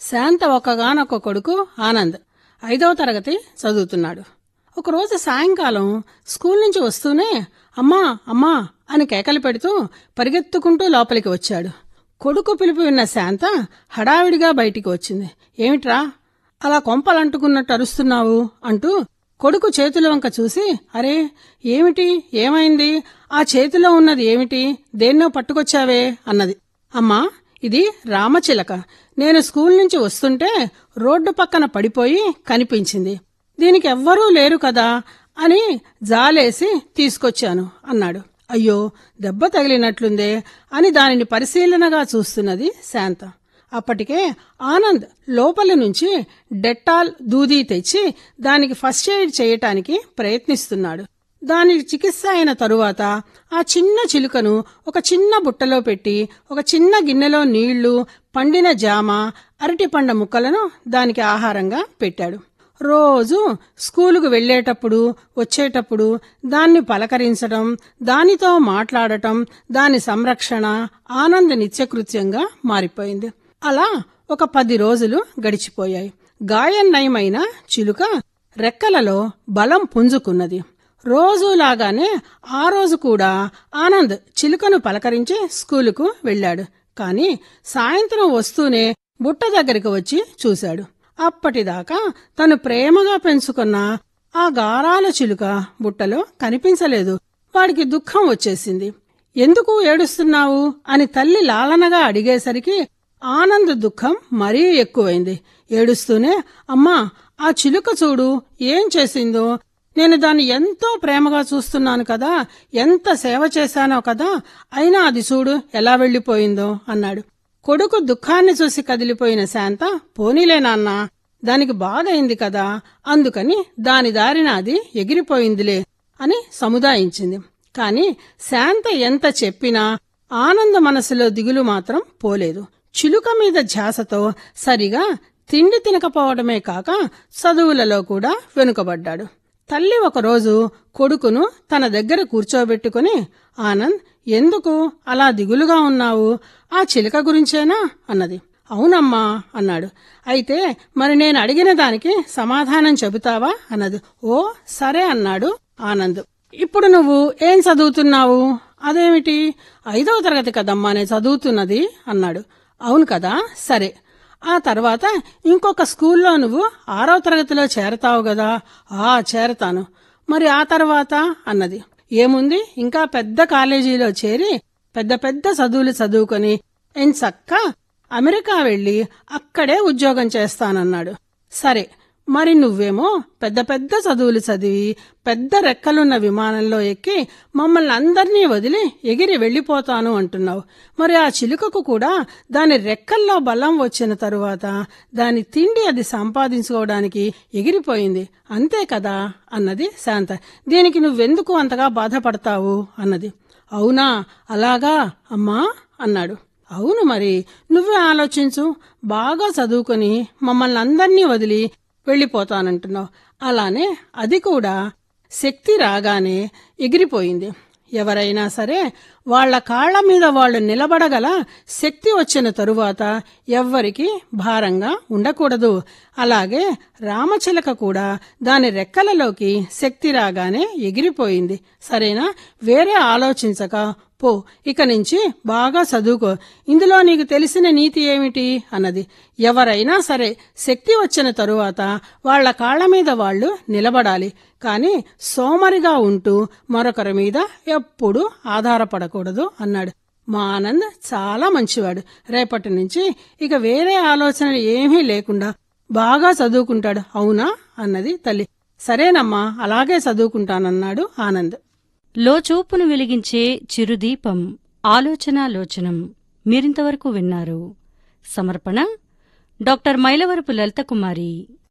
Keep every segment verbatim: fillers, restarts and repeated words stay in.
శాంత ఒక్కగానొక్క కొడుకు ఆనంద్ ఐదవ తరగతి చదువుతున్నాడు. ఒకరోజు సాయంకాలం స్కూల్ నుంచి వస్తూనే అమ్మా అమ్మా అని కేకలు పెడుతూ పరిగెత్తుకుంటూ లోపలికి వచ్చాడు. కొడుకు పిలుపు విన్న శాంత హడావిడిగా బయటికి వచ్చింది. ఏమిట్రా అలా కొంపలంటుకున్నట్టు అరుస్తున్నావు అంటూ కొడుకు చేతుల వంక చూసి, అరే ఏమిటి, ఏమైంది, ఆ చేతిలో ఉన్నది ఏమిటి, దేన్నో పట్టుకొచ్చావే అన్నది. అమ్మా, ఇది రామచిలక. నేను స్కూల్ నుంచి వస్తుంటే రోడ్డు పక్కన పడిపోయి కనిపించింది. దీనికి ఎవ్వరూ లేరు కదా అని జాలేసి తీసుకొచ్చాను అన్నాడు. అయ్యో, దెబ్బ తగిలినట్లుందే అని దానిని పరిశీలనగా చూస్తున్నది శాంత. అప్పటికే ఆనంద్ లోపలి నుంచి డెట్టాల్ దూది తెచ్చి దానికి ఫస్ట్ ఎయిడ్ చేయటానికి ప్రయత్నిస్తున్నాడు. దానికి చికిత్స అయిన తరువాత ఆ చిన్న చిలుకను ఒక చిన్న బుట్టలో పెట్టి ఒక చిన్న గిన్నెలో నీళ్లు, పండిన జామ, అరటిపండ ముక్కలను దానికి ఆహారంగా పెట్టాడు. రోజు స్కూలుకు వెళ్లేటప్పుడు వచ్చేటప్పుడు దాన్ని పలకరించడం, దానితో మాట్లాడటం, దాని సంరక్షణ ఆనంద్ నిత్యకృత్యంగా మారిపోయింది. అలా ఒక పది రోజులు గడిచిపోయాయి. గాయం నయమైన చిలుక రెక్కలలో బలం పుంజుకున్నది. రోజులాగానే ఆ రోజు కూడా ఆనంద్ చిలుకను పలకరించి స్కూలుకు వెళ్లాడు. కాని సాయంత్రం వస్తూనే బుట్ట దగ్గరికి వచ్చి చూశాడు. అప్పటిదాకా తను ప్రేమగా పెంచుకున్న ఆ గారాల చిలుక బుట్టలో కనిపించలేదు. వాడికి దుఃఖం వచ్చేసింది. ఎందుకు ఏడుస్తున్నావు అని తల్లి లాలనగా అడిగేసరికి ఆనంద్ దుఃఖం మరీ ఎక్కువైంది. ఏడుస్తూనే, అమ్మా, ఆ చిలుక చూడు ఏం చేసిందో, నేను దాన్ని ఎంతో ప్రేమగా చూస్తున్నాను కదా, ఎంత సేవ చేశానో కదా, అయినా అది చూడు ఎలా వెళ్లిపోయిందో అన్నాడు. కొడుకు దుఃఖాన్ని చూసి కదిలిపోయిన శాంత, పోనీలే నాన్నా, దానికి బాగైంది కదా, అందుకని దాని దారిన అది ఎగిరిపోయిందిలే అని సముదాయించింది. కాని శాంత ఎంత చెప్పినా ఆనంద మనసులో దిగులు మాత్రం పోలేదు. చిలుక మీద ధ్యాసతో సరిగా తిండి తినకపోవడమే కాక చదువులలో కూడా వెనుకబడ్డాడు. తల్లి ఒకరోజు కొడుకును తన దగ్గర కూర్చోబెట్టుకుని, ఆనంద్, ఎందుకు అలా దిగులుగా ఉన్నావు, ఆ చిలుక గురించేనా అన్నది. అవునమ్మా అన్నాడు. అయితే మరి నేను అడిగిన దానికి సమాధానం చెబుతావా అన్నది. ఓ సరే అన్నాడు ఆనంద్. ఇప్పుడు నువ్వు ఏం చదువుతున్నావు? అదేమిటి, ఐదవ తరగతి కదమ్మా నేను చదువుతున్నది అన్నాడు. అవును కదా, సరే. ఆ తర్వాత ఇంకొక స్కూల్లో నువ్వు ఆరవ తరగతిలో చేరతావు గదా. ఆ చేరతాను. మరి ఆ తర్వాత అన్నది. ఏముంది, ఇంకా పెద్ద కాలేజీలో చేరి పెద్ద పెద్ద చదువులు చదువుకొని ఎంచక్కా అమెరికా వెళ్లి అక్కడే ఉద్యోగం చేస్తానన్నాడు. సరే, మరి నువ్వేమో పెద్ద పెద్ద చదువులు చదివి పెద్ద రెక్కలున్న విమానంలో ఎక్కి మమ్మల్ని అందర్నీ వదిలి ఎగిరి వెళ్లిపోతాను అంటున్నావు. మరి ఆ చిలుకకు కూడా దాని రెక్కల్లో బలం వచ్చిన తరువాత దాని తిండి అది సంపాదించుకోవడానికి ఎగిరిపోయింది, అంతే కదా అన్నది శాంత. దీనికి నువ్వెందుకు అంతగా బాధపడతావు అన్నది. అవునా, అలాగా అమ్మా అన్నాడు. అవును, మరి నువ్వే ఆలోచించు. బాగా చదువుకుని మమ్మల్ని అందర్నీ వదిలి వెళ్లిపోతానంటున్నావు. అలానే అది కూడా శక్తి రాగానే ఎగిరిపోయింది. ఎవరైనా సరే వాళ్ల కాళ్ల మీద వాళ్లు నిలబడగల శక్తి వచ్చిన తరువాత ఎవ్వరికీ భారంగా ఉండకూడదు. అలాగే రామచిలక కూడా దాని రెక్కలలోకి శక్తి రాగానే ఎగిరిపోయింది. సరేనా, వేరే ఆలోచించక పో, ఇక నుంచి బాగా చదువుకో. ఇందులో నీకు తెలిసిన నీతి ఏమిటి అన్నది. ఎవరైనా సరే శక్తి వచ్చిన తరువాత వాళ్ల కాళ్ల మీద వాళ్లు నిలబడాలి. కాని సోమరిగా ఉంటూ మరొకరి మీద ఎప్పుడూ ఆధారపడకూడదు అన్నాడు. మా ఆనంద్ చాలా మంచివాడు. రేపటి నుంచి ఇక వేరే ఆలోచనలు ఏమీ లేకుండా బాగా చదువుకుంటాడు. అవునా అన్నది తల్లి. సరేనమ్మా, అలాగే చదువుకుంటానన్నాడు ఆనంద్. లోచూపును వెలిగించే చిరుదీపం ఆలోచనాలోచనం మీరింతవరకు విన్నారు. సమర్పణ డాక్టర్ మైలవరపు లలితకుమారి.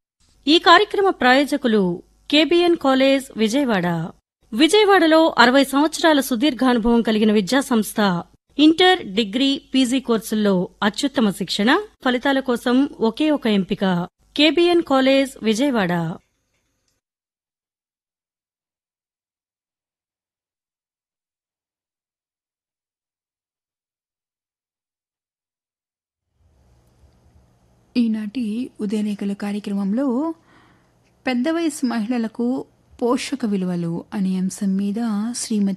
ఈ కార్యక్రమ ప్రాయోజకులు కేబీఎన్ కాలేజ్ విజయవాడ. విజయవాడలో అరవై సంవత్సరాల సుదీర్ఘానుభవం కలిగిన విద్యాసంస్థ. ఇంటర్, డిగ్రీ, పీజీ కోర్సుల్లో అత్యుత్తమ శిక్షణ, ఫలితాల కోసం ఒకే ఒక ఎంపిక. KBN college Vijayawada. ఈనాటి ఉదయరేఖలు కార్యక్రమంలో పెద్ద వయసు మహిళలకు పోషక విలువలు అనే అంశం మీద శ్రీమతి